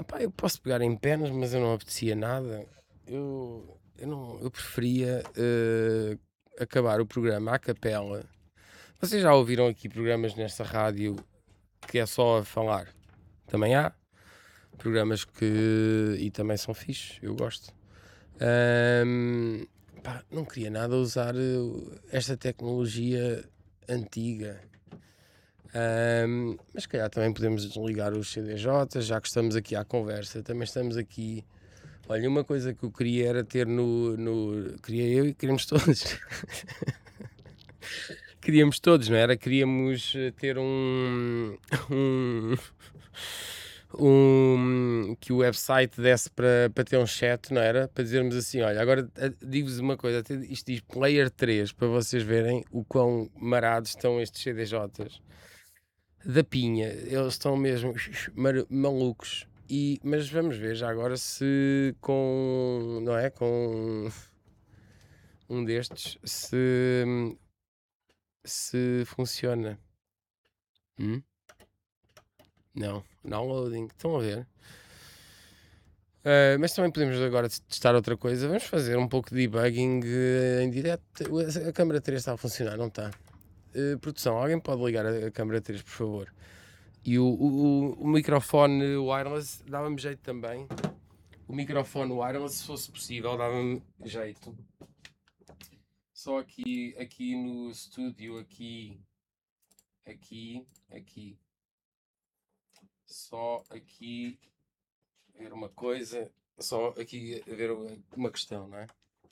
Eu posso pegar em penas, mas eu não apetecia nada. Eu preferia acabar o programa à capela. Vocês já ouviram aqui programas nesta rádio que é só a falar? Também há programas que. E também são fixes, eu gosto. Não queria nada usar esta tecnologia antiga. Mas se calhar também podemos desligar os CDJs, já que estamos aqui à conversa. Também estamos aqui. Olha, uma coisa que eu queria era ter queria eu e queríamos todos. Queríamos todos, não era? Queríamos ter um, que o website desse para ter um chat, não era? Para dizermos assim, olha, agora digo-vos uma coisa, isto diz Player 3, para vocês verem o quão marados estão estes CDJs da pinha, eles estão mesmo malucos. Mas vamos ver já agora se com, não é, com um destes, se funciona. Não, downloading, estão a ver? Mas também podemos agora testar outra coisa. Vamos fazer um pouco de debugging em direto. A câmera 3 está a funcionar, não está? Produção, alguém pode ligar a câmera 3, por favor? E o microfone wireless dava-me jeito também. O microfone wireless, se fosse possível, dava-me jeito. Só aqui no estúdio, aqui. Só aqui ver uma coisa. Só aqui ver uma questão, não é?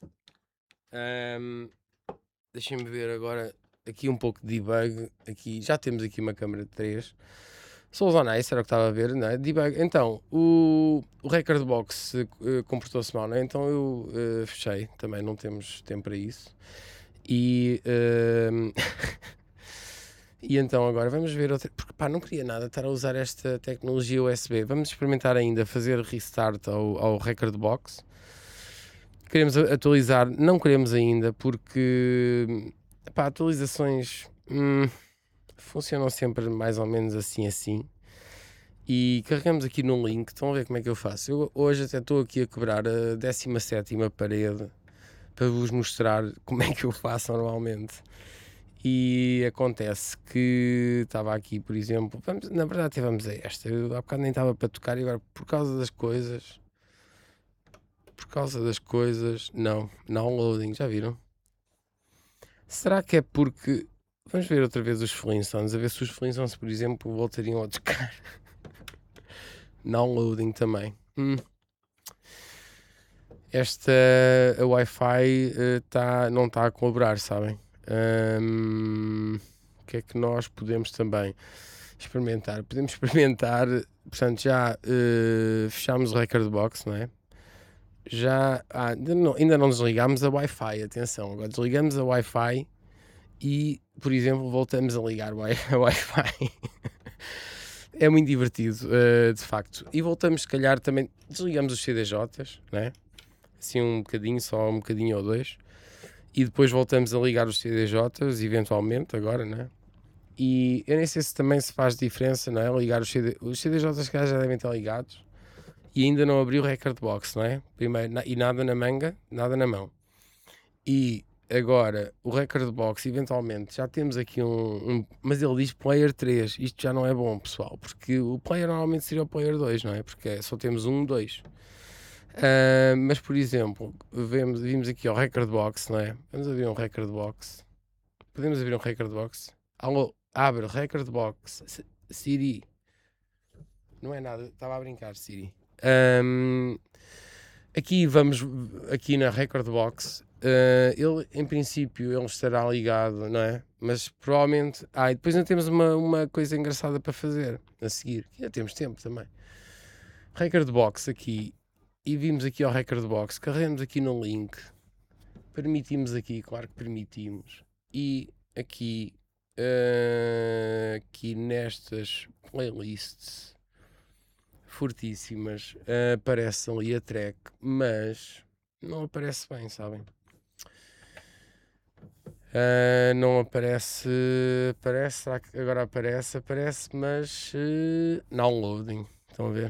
Deixem-me ver agora aqui um pouco de debug. Aqui, já temos aqui uma câmera de 3. Souls on Ice, era o que estava a ver, não é? Debug. Então, o Record Box comportou-se mal, não é? Então eu fechei. Também não temos tempo para isso. E e então agora vamos ver outra. Porque não queria nada estar a usar esta tecnologia USB. Vamos experimentar ainda fazer restart ao Record Box. Queremos atualizar, não queremos ainda, porque atualizações funcionam sempre mais ou menos assim. E carregamos aqui no link, estão a ver como é que eu faço. Eu hoje até estou aqui a quebrar a 17ª parede para vos mostrar como é que eu faço normalmente. E acontece que estava aqui, por exemplo, na verdade vamos a esta. Eu há bocado nem estava para tocar e agora por causa das coisas, não loading, já viram? Será que é porque, vamos ver outra vez os Flintstones, a ver se os Flintstones, por exemplo, voltariam a tocar. Não loading também. Esta, a Wi-Fi não está a colaborar, sabem? O que é que nós podemos também experimentar? Podemos experimentar, portanto, já fechámos o Record Box, não é? Ainda não desligámos a Wi-Fi, atenção, agora desligamos a Wi-Fi e, por exemplo, voltamos a ligar a Wi-Fi. É muito divertido, de facto. E voltamos, se calhar, também desligamos os CDJs, não é? Assim só um bocadinho ou dois. E depois voltamos a ligar os CDJs, eventualmente, agora, não é? E eu nem sei se também se faz diferença, não é? Ligar os CDJs que já devem estar ligados. E ainda não abri o Record Box, não é? Primeiro, e nada na manga, nada na mão. E agora, o Record Box, eventualmente, já temos aqui mas ele diz Player 3. Isto já não é bom, pessoal, porque o Player normalmente seria o Player 2, não é? Porque só temos 2. Mas, por exemplo, vimos aqui ao Record Box, não é? Vamos abrir um Record Box. Podemos abrir um Record Box? Alô, abre Record Box. Siri. Não é nada, estava a brincar, Siri. Aqui na Record Box, ele em princípio ele estará ligado, não é? Mas provavelmente. E depois ainda temos uma coisa engraçada para fazer a seguir. Ainda temos tempo também. Record Box aqui. E vimos aqui ao Record Box. Carregamos aqui no link. Permitimos aqui, claro que permitimos. E aqui nestas playlists fortíssimas aparece ali a track, mas não aparece bem, sabem? Não aparece. Será que agora aparece, mas não loading. Estão a ver?